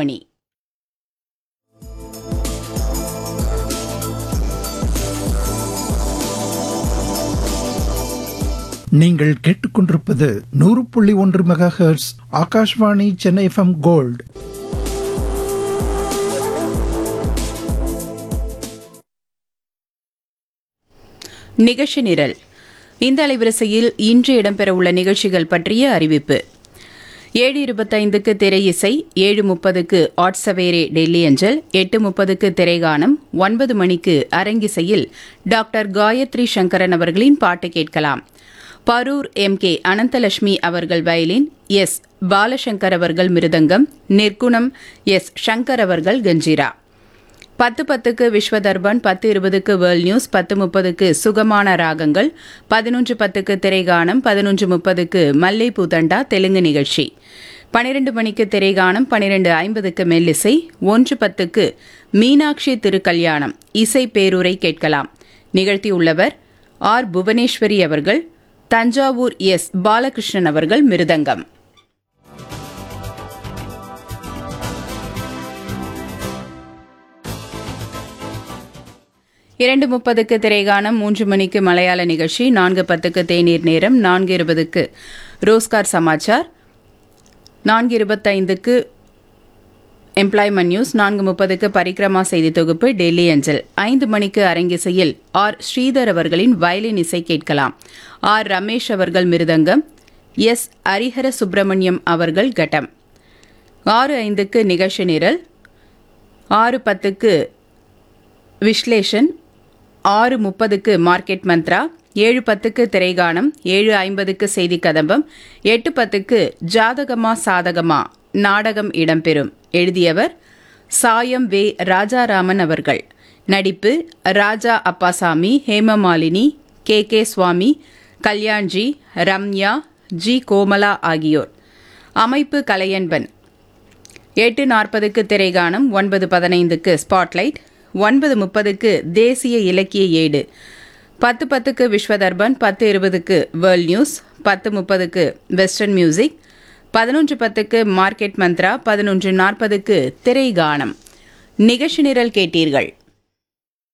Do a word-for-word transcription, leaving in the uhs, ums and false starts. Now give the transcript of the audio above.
மணி. நீங்கள் கேட்டுக்கொண்டிருப்பது நூறு புள்ளி ஒன்று mega hertz Akashvani Chennai FM gold. நிகழ்ச்சி நிரல். இந்த அலைவரிசையில் இன்று இடம்பெறவுள்ள நிகழ்ச்சிகள் பற்றிய அறிவிப்பு. ஏழு இருபத்தைந்துக்கு திரை இசை, ஏழு முப்பதுக்கு ஆட்சவேரே டெல்லி அஞ்சல், எட்டு முப்பதுக்கு திரைகானம், ஒன்பது மணிக்கு அரங்கிசையில் டாக்டர் காயத்ரி சங்கரன் அவர்களின் பாட்டு கேட்கலாம். பரூர் எம் கே அனந்தலட்சுமி அவர்கள் வயலின், எஸ் பாலசங்கர் அவர்கள் மிருதங்கம், நிர்குணம் எஸ் சங்கர் அவர்கள் கஞ்சிரா. பத்து பத்துக்கு விஸ்வதர்பன், பத்து இருபதுக்கு வேர்ல்ட் நியூஸ், பத்து முப்பதுக்கு சுகமான ராகங்கள், பதினொன்று பத்துக்கு திரைகானம், பதினொன்று முப்பதுக்கு மல்லை பூதண்டா தெலுங்கு நிகழ்ச்சி, பனிரெண்டு மணிக்கு திரைகானம், பனிரெண்டு ஐம்பதுக்கு மெல்லிசை, ஒன்று பத்துக்கு மீனாட்சி திருக்கல்யாணம் இசை பேரூரை கேட்கலாம். நிகழ்த்தியுள்ளவர் ஆர் புவனேஸ்வரி அவர்கள். தஞ்சாவூர் எஸ் பாலகிருஷ்ணன் அவர்கள் மிருதங்கம். இரண்டு முப்பதுக்கு திரைகானம், மூன்று மணிக்கு மலையாள நிகழ்ச்சி, நான்கு பத்துக்கு தேநீர் நேரம், நான்கு இருபதுக்கு ரோஸ்கார் சமாச்சார், நான்கு இருபத்தைந்துக்கு எம்ப்ளாய்மெண்ட் நியூஸ், நான்கு முப்பதுக்கு பரிக்ரமா செய்தி தொகுப்பு டெல்லி அஞ்சல், ஐந்து மணிக்கு அரங்கிசையில் ஆர் ஸ்ரீதர் அவர்களின் வயலின் இசை கேட்கலாம். ஆர் ரமேஷ் அவர்கள் மிருதங்கம், எஸ் ஹரிஹர சுப்பிரமணியம் அவர்கள் கட்டம். ஆறு ஐந்துக்கு நிகழ்ச்சி நிரல், ஆறு பத்துக்கு விஸ்லேஷன், ஆறு முப்பதுக்கு மார்க்கெட் மந்த்ரா, ஏழு பத்துக்கு திரைகானம், ஏழு ஐம்பதுக்கு செய்தி கதம்பம், எட்டு பத்துக்கு ஜாதகமா சாதகமா நாடகம் இடம்பெறும். எழுதியவர் சாயம் வே ராஜாராமன் அவர்கள். நடிப்பு ராஜா அப்பாசாமி, ஹேமமாலினி, கே கே சுவாமி, கல்யாண்ஜி, ரம்யா, ஜி கோமலா ஆகியோர். அமைப்பு கலையன்பன். எட்டு நாற்பதுக்கு திரைகானம், ஒன்பது பதினைந்துக்கு ஸ்பாட்லைட், ஒன்பது முப்பதுக்கு தேசிய இலக்கிய ஏடு, பத்து பத்துக்கு விஸ்வதர்பன், பத்து இருபதுக்கு வேர்ல்ட் நியூஸ், பத்து முப்பதுக்கு வெஸ்டர்ன் மியூசிக், பதினொன்று பத்துக்கு மார்க்கெட் மந்த்ரா, பதினொன்று நாற்பதுக்கு திரைகானம். நிகழ்ச்சி நிரல் கேட்டீர்கள்.